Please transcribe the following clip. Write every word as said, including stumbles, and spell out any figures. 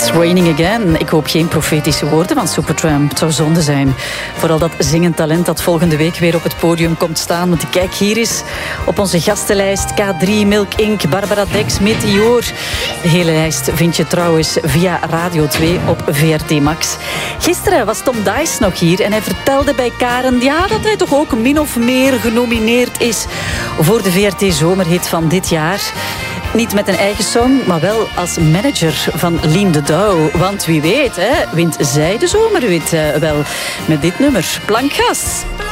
It's raining again. Ik hoop geen profetische woorden van Supertramp. Het zou zonde zijn. Vooral dat zingend talent dat volgende week weer op het podium komt staan. Want kijk hier eens op onze gastenlijst. K drie, Milk Incorporated, Barbara Dex, Meteor. De hele lijst vind je trouwens via Radio twee op V R T Max. Gisteren was Tom Dice nog hier en hij vertelde bij Karen ja, dat hij toch ook min of meer genomineerd is voor de V R T Zomerhit van dit jaar. Niet met een eigen song, maar wel als manager van Lien de Douw. Want wie weet, hè, wint zij de zomerhit uh, wel met dit nummer. Plankgas.